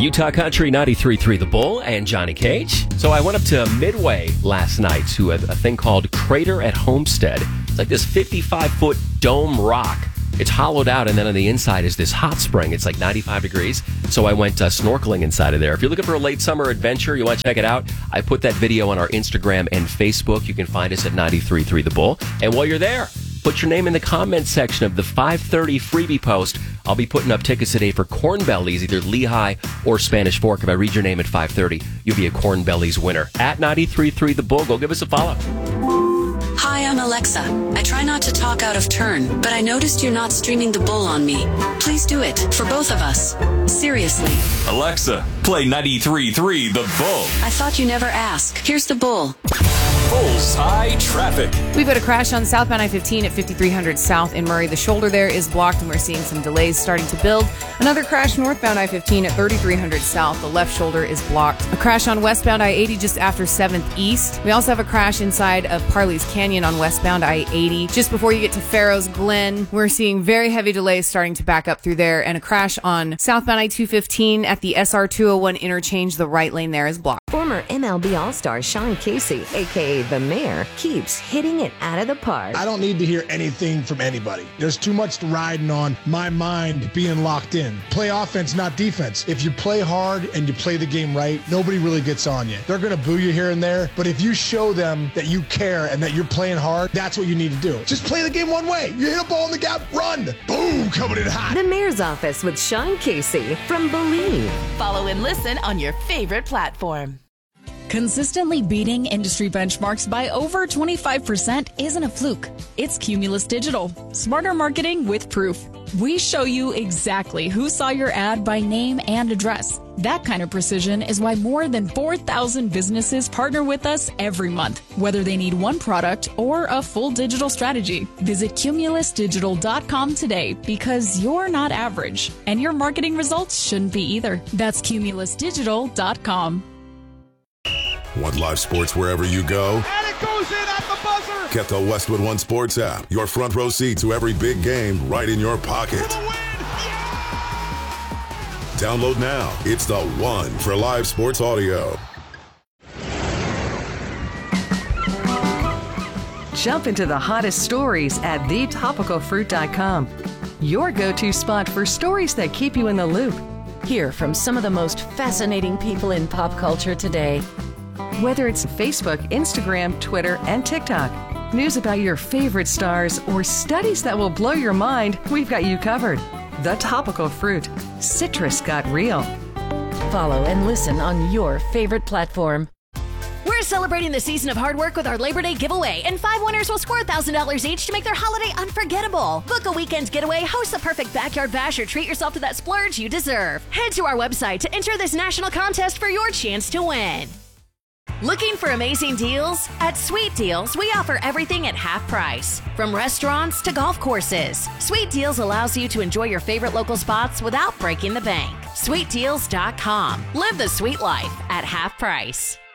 Utah Country 93.3 The Bull and Johnny Cage. So I went up to Midway last night to a thing called Crater at Homestead. It's like this 55-foot dome rock. It's hollowed out, and then on the inside is this hot spring. It's like 95 degrees. So I went snorkeling inside of there. If you're looking for a late summer adventure, you want to check it out, I put that video on our Instagram and Facebook. You can find us at 93.3 The Bull. And while you're there, put your name in the comments section of the 5:30 freebie post. I'll be putting up tickets today for Corn Bellies, either Lehigh or Spanish Fork. If I read your name at 5:30, you'll be a Corn Bellies winner. At 93.3 The Bull, go give us a follow. Hi, I'm Alexa. I try not to talk out of turn, but I noticed you're not streaming The Bull on me. Please do it, for both of us. Seriously. Alexa, play 93.3 The Bull. I thought you never asked. Here's The Bull. Bullseye traffic. We've got a crash on southbound I-15 at 5300 South in Murray. The shoulder there is blocked, and we're seeing some delays starting to build. Another crash northbound I-15 at 3300 South. The left shoulder is blocked. A crash on westbound I-80 just after 7th East. We also have a crash inside of Parley's Canyon on westbound I-80. Just before you get to Farrows Glen, we're seeing very heavy delays starting to back up through there. And a crash on southbound I-215 at the SR-201 interchange. The right lane there is blocked. Former MLB All-Star Sean Casey, a.k.a. The Mayor, keeps hitting it out of the park. I don't need to hear anything from anybody. There's too much riding on my mind being locked in. Play offense, not defense. If you play hard and you play the game right, nobody really gets on you. They're going to boo you here and there, but if you show them that you care and that you're playing hard, that's what you need to do. Just play the game one way. You hit a ball in the gap, run. Boom, coming in hot. The Mayor's Office with Sean Casey from Believe. Follow and listen on your favorite platform. Consistently beating industry benchmarks by over 25% isn't a fluke. It's Cumulus Digital. Smarter marketing with proof. We show you exactly who saw your ad by name and address. That kind of precision is why more than 4,000 businesses partner with us every month, whether they need one product or a full digital strategy. Visit cumulusdigital.com today, because you're not average, and your marketing results shouldn't be either. That's cumulusdigital.com. Want live sports wherever you go? And it goes in at the buzzer! Get the Westwood One Sports app. Your front row seat to every big game right in your pocket. For the win! Yeah! Download now. It's the one for live sports audio. Jump into the hottest stories at thetopicalfruit.com. Your go-to spot for stories that keep you in the loop. Hear from some of the most fascinating people in pop culture today. Whether it's Facebook, Instagram, Twitter, and TikTok, news about your favorite stars, or studies that will blow your mind, we've got you covered. The Topical Fruit. Citrus got real. Follow and listen on your favorite platform. We're celebrating the season of hard work with our Labor Day giveaway, and 5 winners will score $1,000 each to make their holiday unforgettable. Book a weekend getaway, host the perfect backyard bash, or treat yourself to that splurge you deserve. Head to our website to enter this national contest for your chance to win. Looking for amazing deals? At Sweet Deals, we offer everything at half price. From restaurants to golf courses, Sweet Deals allows you to enjoy your favorite local spots without breaking the bank. SweetDeals.com. Live the sweet life at half price.